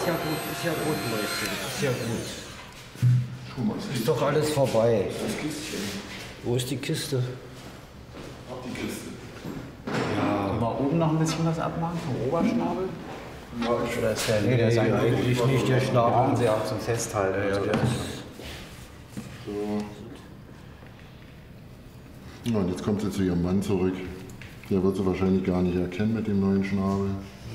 ja gut, Mäuschen, ist ja gut. Ist doch alles vorbei. Wo ist die Kiste? Ab die Kiste. Ja. Mal oben noch ein bisschen was abmachen vom Oberschnabel? Ja, Oder ist der Nee, eigentlich nicht, der Schnabel. Brauchen Sie auch zum Festhalten. Ja, und so. Ja, und jetzt kommt sie zu ihrem Mann zurück. Der wird sie wahrscheinlich gar nicht erkennen mit dem neuen Schnabel.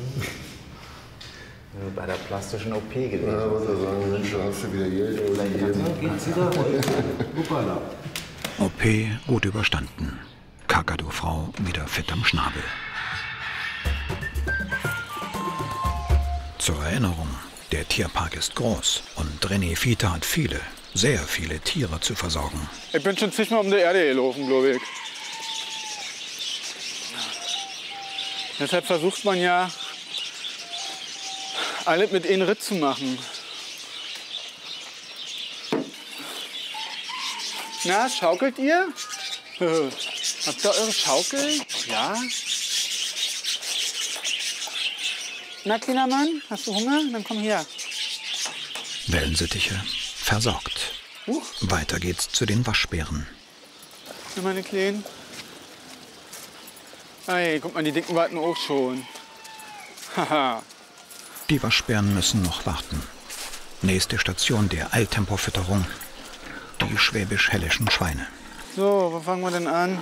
Bei der plastischen OP gewesen. Ja, wird er sagen, Mensch, da hast du wieder Geld ausgegeben. Geht's wieder? Hoppala. OP gut überstanden. Kakadu-Frau wieder fit am Schnabel. Zur Erinnerung, der Tierpark ist groß und René Fiete hat viele, sehr viele Tiere zu versorgen. Ich bin schon zigmal um die Erde gelaufen, glaube ich. Deshalb versucht man ja, alles mit einem Ritt zu machen. Na, schaukelt ihr? Habt ihr eure Schaukel? Ja. Na, kleiner Mann, hast du Hunger? Dann komm her. Wellensittiche versorgt. Weiter geht's zu den Waschbären. Na, meine Kleinen. Ey, guck mal, die Dicken warten auch schon. Haha. Die Waschbären müssen noch warten. Nächste Station der Eiltempofütterung. Die schwäbisch-hellischen Schweine. So, wo fangen wir denn an?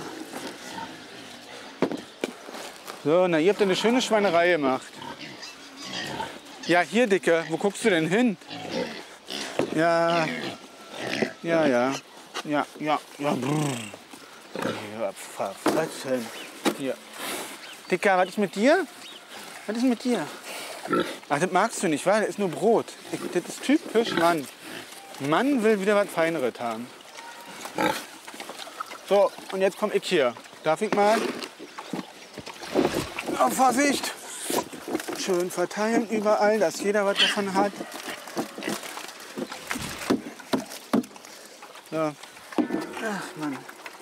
So, na, ihr habt eine schöne Schweinerei gemacht. Ja, hier, Dicke, wo guckst du denn hin? Ja, ja, ja, ja, ja, ja, brrr. Ja, verfressen. Hier. Dicker, was ist mit dir? Was ist mit dir? Ach, das magst du nicht, weil das ist nur Brot. Das ist typisch Mann. Mann will wieder was Feineres haben. So, und jetzt komme ich hier. Darf ich mal? Oh, Vorsicht! Schön verteilen überall, dass jeder was davon hat. So. Ach, Mann.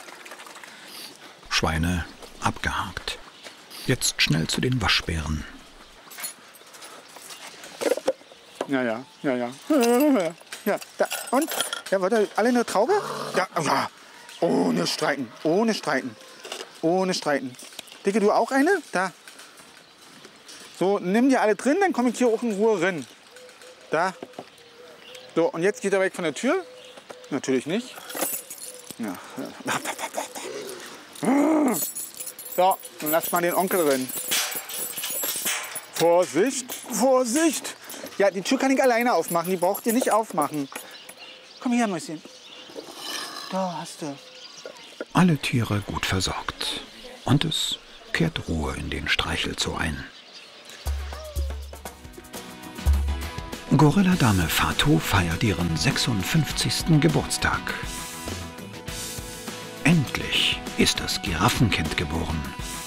Schweine abgehakt. Jetzt schnell zu den Waschbären. Ja, ja, ja, ja. Ja, da. Und? Ja, warte, alle eine Traube? Ja, ja. Ohne streiten, ohne streiten, ohne streiten. Dicke, du auch eine? Da. So, nimm dir alle drin, dann komme ich hier auch in Ruhe rein. Da. So, und jetzt geht er weg von der Tür? Natürlich nicht. Ja. So, dann lass mal den Onkel rein. Vorsicht, Vorsicht. Ja, die Tür kann ich alleine aufmachen, die braucht ihr nicht aufmachen. Komm her, Mäuschen. Da hast du. Alle Tiere gut versorgt. Und es kehrt Ruhe in den Streichelzoo ein. Gorilla-Dame Fatou feiert ihren 56. Geburtstag. Endlich ist das Giraffenkind geboren.